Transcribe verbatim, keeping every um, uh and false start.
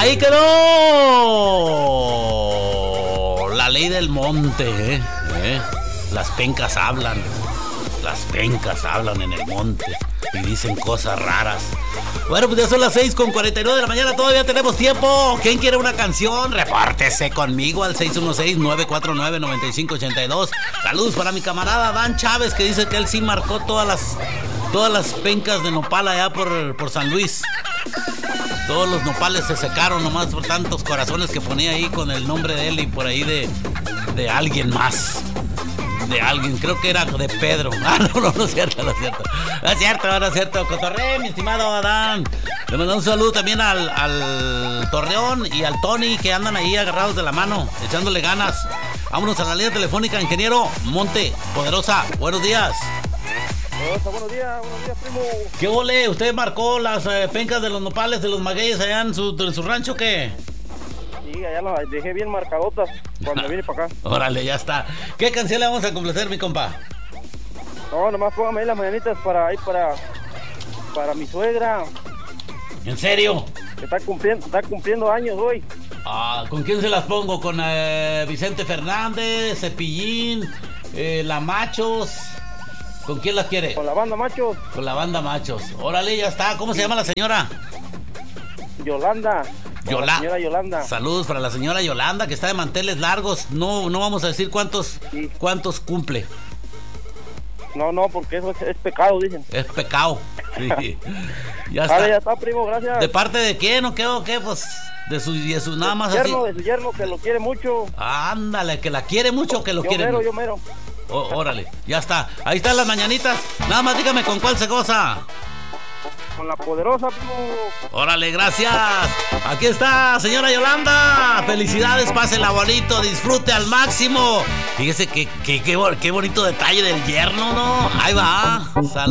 Ahí quedó la ley del monte, ¿eh? ¿Eh? Las pencas hablan. Las pencas hablan en el monte y dicen cosas raras. Bueno, pues ya son las seis con cuarenta y nueve de la mañana. Todavía tenemos tiempo. ¿Quién quiere una canción? Repórtese conmigo al seis uno seis, nueve cuatro nueve, nueve cinco ocho dos. Saludos para mi camarada Dan Chávez, que dice que él sí marcó todas las Todas las pencas de nopal allá por, por San Luis. Todos los nopales se secaron nomás por tantos corazones que ponía ahí con el nombre de él y por ahí de, de alguien más. De alguien, creo que era de Pedro. Ah, no, no, no es cierto, no es cierto. No es cierto, no es cierto. Cotorré, mi estimado Adán. Le mando un saludo también al, al Torreón y al Tony, que andan ahí agarrados de la mano, echándole ganas. Vámonos a la línea telefónica, ingeniero Monte Poderosa. Buenos días. Buenos días, buenos días, primo. ¿Qué ole? ¿Usted marcó las eh, pencas de los nopales de los magueyes allá en su, en su rancho, qué? Sí, allá las dejé bien marcadotas cuando vine para acá. Órale, ya está. ¿Qué canción le vamos a complacer, mi compa? No, nomás póngame ahí las mañanitas para ahí para para mi suegra. ¿En serio? Que está cumpliendo, está cumpliendo años hoy. Ah, ¿con quién se las pongo? ¿Con eh, Vicente Fernández, Cepillín, eh, La Machos? ¿Con quién las quiere? Con la banda Machos. Con la banda Machos. Órale, ya está. ¿Cómo se llama la señora? Yolanda. Yola- la señora Yolanda. Saludos para la señora Yolanda, que está de manteles largos. No, no vamos a decir cuántos, Sí. cuántos cumple. No, no, porque eso es, es pecado, dicen. Es pecado. Sí. Ya está. Vale, ya está, primo, gracias. ¿De parte de quién o qué o qué? Pues de su, de su nada más de su así. yerno, de su yerno, que lo quiere mucho. Ándale, que la quiere mucho o que lo yo quiere mero, mucho. yo mero. Oh, órale, ya está. Ahí están las mañanitas. Nada más dígame con cuál se goza. Con la poderosa, primo. Órale, gracias. Aquí está, señora Yolanda. Felicidades, pásela bonito, disfrute al máximo. Fíjese que, que, que, qué bonito detalle del yerno, ¿no? Ahí va. Salud.